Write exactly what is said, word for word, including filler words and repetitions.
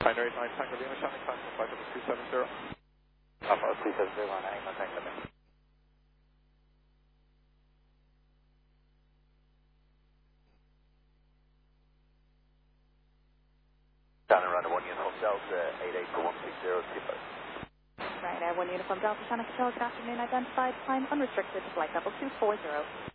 Binary nine Tango Lima, Shannon, Tango five double two seven zero. Alpha two seven zero, nine, contact limit. Down and run one uniform Delta, eight eight four one six zero, two five. Right, uh, one uniform Delta, Shannon Control, good afternoon, identified, time unrestricted, flight level two four zero.